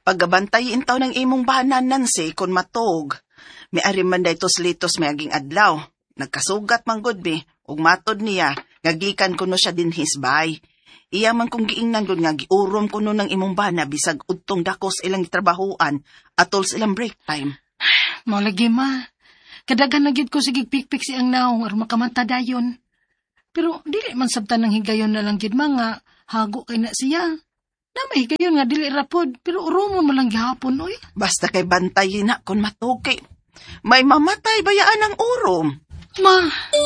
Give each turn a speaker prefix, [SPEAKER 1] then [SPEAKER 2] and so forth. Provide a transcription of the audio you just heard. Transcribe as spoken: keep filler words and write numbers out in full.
[SPEAKER 1] Pagabantayin taw ng imong bahanan, Nancy, kung matog. May ariman da itos litos may aging adlaw. Nagkasugat man gud mi, ug matod niya, ngagikan kuno siya din hisbay. Iya man kong giingnan gud nga giurom kuno ng imong bana bisag udtong dakos ilang trabahuan atol silang break time.
[SPEAKER 2] Mao lagi ma. Kadagan na gyud ko sige pikpik si ang naong aron makamanta dayon. Pero dili man sabtan ng higayon na lang gyud mga hago kay na siya. Na may higayon nga dili rapod pero urumon mo lang gihapon oy.
[SPEAKER 1] Basta kay bantayin na kung matog kay may mamatay bayaan ang urom.
[SPEAKER 2] Ma,